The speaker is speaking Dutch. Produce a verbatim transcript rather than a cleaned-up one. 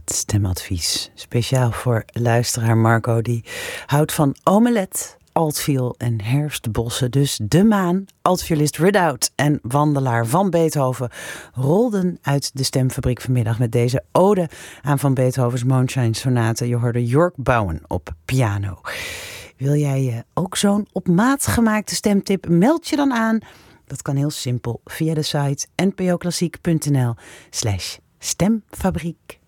het stemadvies. Speciaal voor luisteraar Marco, die houdt van omelet, altviol en herfstbossen. Dus de maan, altviolist Ridout en wandelaar van Beethoven rolden uit de stemfabriek vanmiddag met deze ode aan Van Beethovens Mondschein Sonate. Je hoorde York Bowen op piano. Wil jij ook zo'n op maat gemaakte stemtip? Meld je dan aan. Dat kan heel simpel via de site n p o klassiek punt n l slash stemfabriek.